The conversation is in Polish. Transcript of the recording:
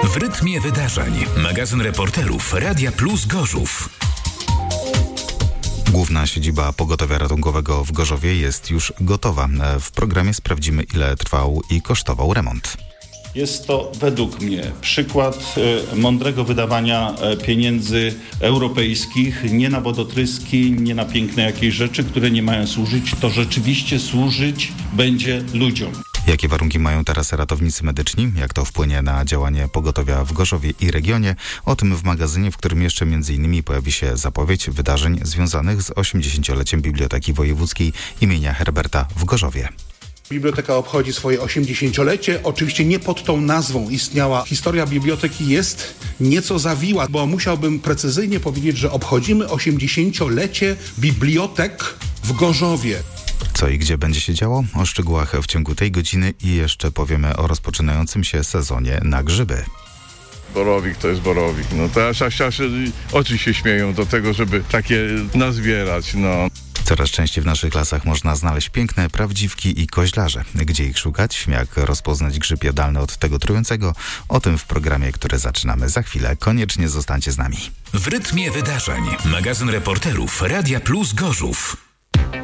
W rytmie wydarzeń. Magazyn reporterów Radia Plus Gorzów. Główna siedziba pogotowia ratunkowego w Gorzowie jest już gotowa. W programie sprawdzimy, ile trwał i kosztował remont. Jest to według mnie przykład mądrego wydawania pieniędzy europejskich, nie na wodotryski, nie na piękne jakieś rzeczy, które nie mają służyć. To rzeczywiście służyć będzie ludziom. Jakie warunki mają teraz ratownicy medyczni? Jak to wpłynie na działanie pogotowia w Gorzowie i regionie? O tym w magazynie, w którym jeszcze m.in. pojawi się zapowiedź wydarzeń związanych z 80-leciem Biblioteki Wojewódzkiej imienia Herberta w Gorzowie. Biblioteka obchodzi swoje 80-lecie. Oczywiście nie pod tą nazwą istniała. Historia biblioteki jest nieco zawiła, bo musiałbym precyzyjnie powiedzieć, że obchodzimy 80-lecie bibliotek w Gorzowie. Co i gdzie będzie się działo? O szczegółach w ciągu tej godziny i jeszcze powiemy o rozpoczynającym się sezonie na grzyby. Borowik to jest borowik. No to aż oczy się śmieją do tego, żeby takie nazbierać, no. Coraz częściej w naszych lasach można znaleźć piękne prawdziwki i koźlarze. Gdzie ich szukać? Jak rozpoznać grzyb jadalny od tego trującego? O tym w programie, który zaczynamy za chwilę. Koniecznie zostańcie z nami. W rytmie wydarzeń. Magazyn reporterów Radia Plus Gorzów.